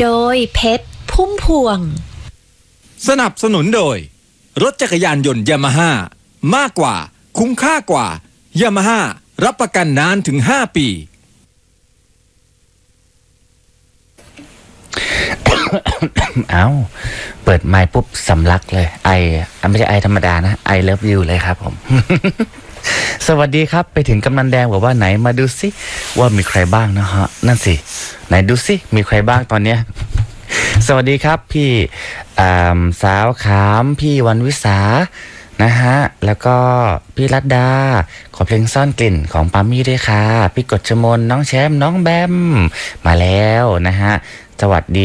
โดยเพชรพุ่มพวงสนับสนุนโดยรถจักรยานยนต์ยามาฮ่ามากกว่าคุ้มค่ากว่ายามาฮ่ารับประกันนานถึง5 ปีเอาเปิดไมค์ปุ๊บสำลักเลยไม่ใช่ไอธรรมดานะไอเลิฟยูเลยครับผม สวัสดีครับไปถึงกำนันแดงบอกว่าไหนมาดูสิว่ามีใครบ้างนะฮะนั่นสิไหนดูสิมีใครบ้างตอนเนี้ย สวัสดีครับพี่สาวขามพี่วันวิสานะฮะแล้วก็พี่รัตดาขอเพลงซ่อนกลิ่นของปามี่ด้วยค่ะพี่กฎชมนน้องแชมป์น้องแบมมาแล้วนะฮะสวัสดี